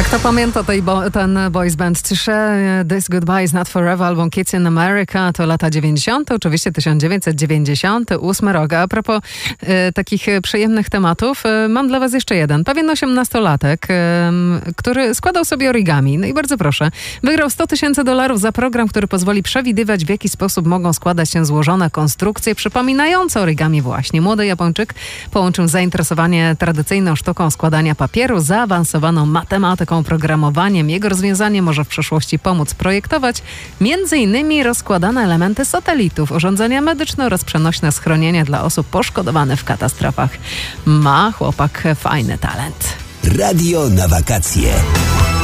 Kto pamięta ten boys band Cisze, This Goodbye is Not Forever, album Kids in America, to lata 90., oczywiście 1998 rok. A propos takich przyjemnych tematów, mam dla was jeszcze jeden. Pewien 18-latek, który składał sobie origami. No i bardzo proszę, wygrał $100,000 za program, który pozwoli przewidywać, w jaki sposób mogą składać się złożone konstrukcje przypominające origami właśnie. Młody Japończyk połączył zainteresowanie tradycyjną sztuką składania papieru z zaawansowaną matematyką, programowaniem. Jego rozwiązanie może w przyszłości pomóc projektować m.in. rozkładane elementy satelitów, urządzenia medyczne oraz przenośne schronienia dla osób poszkodowanych w katastrofach. Ma chłopak fajny talent. Radio na wakacje.